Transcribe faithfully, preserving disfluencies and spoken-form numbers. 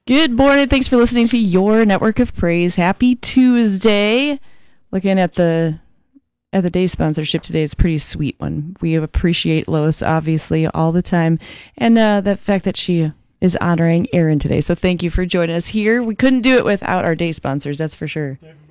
Good morning. Thanks for listening to your Network of Praise. Happy Tuesday. Looking at the at the day sponsorship today, it's a pretty sweet one. We appreciate Lois, obviously, all the time. And uh, the fact that she is honoring Aaron today. So thank you for joining us here. We couldn't do it without our day sponsors, that's for sure.